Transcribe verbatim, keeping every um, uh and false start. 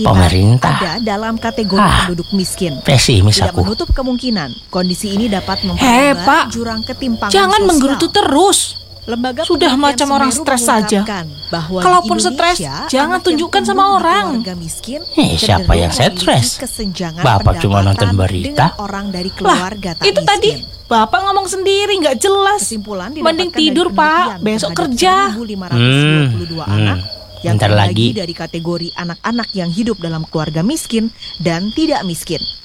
pemerintah ada dalam kategori ah, penduduk miskin. pesimis Tidak aku. menutup kemungkinan kondisi ini dapat Hei, memperlebar Pak. jurang ketimpangan Jangan sosial. menggerutu terus. Lembaga Sudah Penelitian macam orang Semeru stres saja. mengungkapkan bahwa di Kalaupun Indonesia, stres, jangan anak tunjukkan yang sama tumbuh di orang. keluarga miskin Eh, siapa cenderung yang memiliki stres? kesenjangan Bapak cuma pendapatan nonton berita. dengan orang dari Lah, keluarga tak itu miskin. tadi Bapak ngomong sendiri nggak jelas. Kesimpulan Mending didapatkan tidur, dari Pak. penelitian Besok terhadap kerja. seribu lima ratus dua puluh dua Hmm, anak hmm. yang Bentar terbagi lagi. dari kategori anak-anak yang hidup dalam keluarga miskin dan tidak miskin.